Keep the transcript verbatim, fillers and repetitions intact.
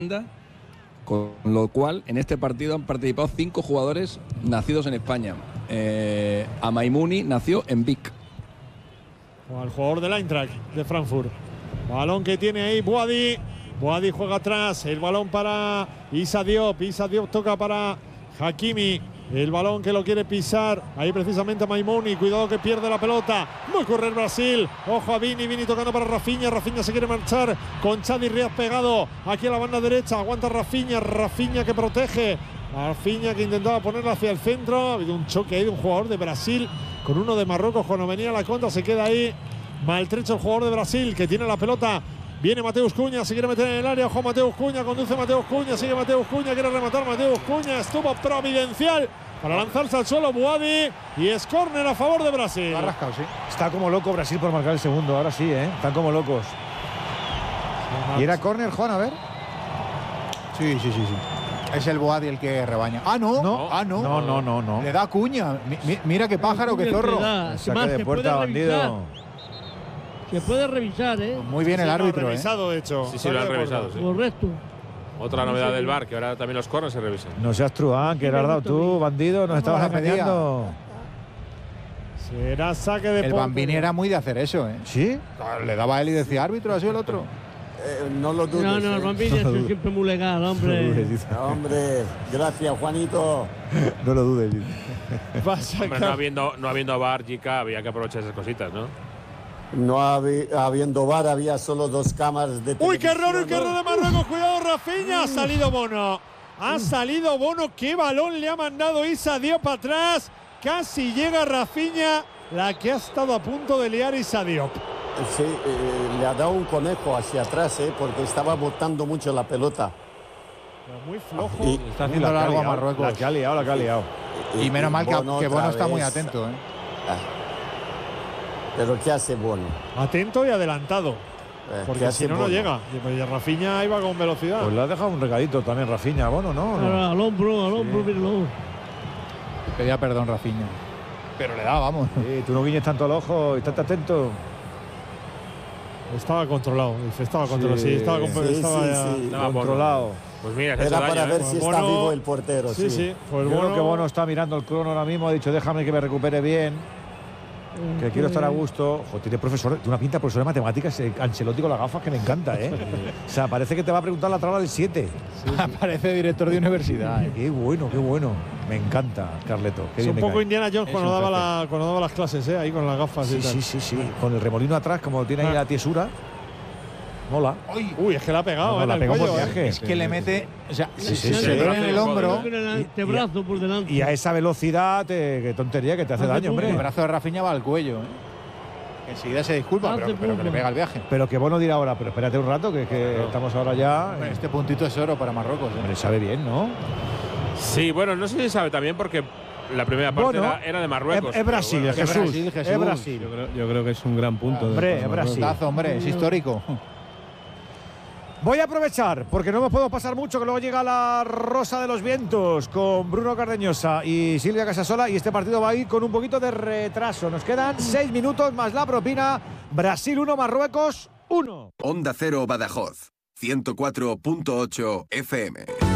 con lo cual en este partido han participado cinco jugadores nacidos en España. Eh, Amaimuni nació en Vic. El jugador del Eintracht de Frankfurt. Balón que tiene ahí Boadi. Boadi juega atrás. El balón para Issa Diop. Issa Diop toca para Hakimi. El balón que lo quiere pisar. Ahí precisamente Maimoni. Cuidado que pierde la pelota. Va a correr Brasil. Ojo a Vini. Vini tocando para Rafinha. Rafinha se quiere marchar con Chadi Ríaz pegado. Aquí a la banda derecha. Aguanta Rafinha. Rafinha que protege. Rafinha que intentaba ponerla hacia el centro. Ha habido un choque ahí de un jugador de Brasil con uno de Marruecos. Cuando venía la contra se queda ahí maltrecho el jugador de Brasil que tiene la pelota. Viene Mateus Cunha, se quiere meter en el área. Ojo Mateus Cunha, conduce Mateus Cunha, sigue Mateus Cunha, quiere rematar Mateus Cunha. Estuvo providencial para lanzarse al suelo Boadi y es córner a favor de Brasil. Ha rascado, sí. Está como loco Brasil por marcar el segundo, ahora sí, ¿eh? Están como locos. ¿Y era córner, Juan? A ver. Sí, sí, sí, sí. Es el Boadi el que rebaña. Ah, no. No. Ah, no. No, no, no, no. Le da Cunha. Mi, mi, mira qué pájaro, qué zorro. Saque de puerta, bandido. Se puede revisar, ¿eh? Muy bien sí, el sí, árbitro, lo ha revisado, ¿eh? de hecho. Sí, sí, lo han revisado. Sí. Correcto. Otra novedad del V A R, que ahora también los corners se revisan. No seas truán, que le has dado tú, bandido, nos estabas engañando. Será saque de El Bambini era muy de hacer eso, ¿eh? ¿Sí? Le daba a él y decía, árbitro, ha sido el otro. Eh, no lo dudes. No, no, el Bambini ¿eh? es siempre muy legal, hombre. No dudes, Hombre, gracias, Juanito. No lo dudes. Hombre, no habiendo, no habiendo V A R, Jica, había que aprovechar esas cositas, ¿no? No habi- habiendo V A R, había solo dos cámaras de ¡Uy, qué error! televisión, ¡Qué error de Marruecos! ¡Cuidado, Rafinha! Ha salido Bono. Ha salido Bono. ¡Qué balón le ha mandado Issa Diop para atrás! Casi llega Rafinha, la que ha estado a punto de liar Issa Diop. Sí, eh, le ha dado un conejo hacia atrás, eh, porque estaba botando mucho la pelota. Pero muy flojo. Y, Está haciendo algo a Marruecos. La que ha liado, la que ha liado. y- Y menos y mal que, Bono que Bono otra está muy vez. atento, ¿eh? Ah. Pero ¿qué hace Bono? Atento y adelantado. Eh, ¿qué Porque hace si no, no Bono? llega. Y Rafinha iba con velocidad. Pues le ha dejado un regalito también Rafinha, bueno, ¿no? Ahora, ¿no? al hombro, al hombro, míralo. Pedía perdón, Rafinha. Pero le da, vamos. Sí, tú no guiñes tanto el ojo y estate atento. Estaba controlado. Dice, estaba controlado. Sí, Sí, estaba, con- sí, estaba sí, ya. sí. Estaba Controlado. Pues mira, se ha Era hecho para daño, ver ¿eh? si Bono- está vivo el portero. Sí, Sí, sí. Pues Yo creo Bono- que Bono está mirando el crono ahora mismo, ha dicho déjame que me recupere bien, que quiero estar a gusto. Joder, tiene profesor, tiene una pinta de profesor de matemáticas, eh, Ancelotti con las gafas que me encanta, ¿eh? O sea, parece que te va a preguntar la tabla del siete. Parece director de universidad, ¿eh? Qué bueno, qué bueno. Me encanta, Carleto. Qué Es bien un me poco cae. Indiana Jones Es cuando un daba, placer. la, cuando daba las clases, ¿eh? Ahí con las gafas y Sí, tal. sí, sí, sí. Con el remolino atrás, como tiene ahí Ah. la tiesura. Mola. Uy, es que le ha pegado, No, ¿eh? la en el pegó por cuello, ¿eh? viaje. Es que le mete. O sea, Sí, se, sí, se sí. duele en el hombro. Con el antebrazo por delante. Y a esa velocidad, te, qué tontería que te hace Hace daño, hombre. El brazo de Rafinha va al cuello, ¿eh? Que enseguida se disculpa, Hace pero, pero que poco. le pega el viaje. Pero que bueno dirá ahora, pero espérate un rato, que, que estamos ahora ya. Hombre, este puntito es oro para Marruecos, ¿eh? Hombre, sabe bien, ¿no? Sí, bueno, no sé si sabe también porque la primera parte Bueno, era, era de Marruecos. Es, es Brasil, pero bueno. Jesús. Es Brasil, Jesús. Es Brasil. Yo creo, yo creo que es un gran punto. de- Hombre, para es Brasil. Marruecos. Tazo, hombre, es histórico. Voy a aprovechar, porque no me puedo pasar mucho, que luego llega la Rosa de los Vientos con Bruno Cardeñosa y Silvia Casasola, y este partido va a ir con un poquito de retraso. Nos quedan seis minutos más la propina. Brasil uno, Marruecos uno. Onda Cero Badajoz, ciento cuatro punto ocho F M.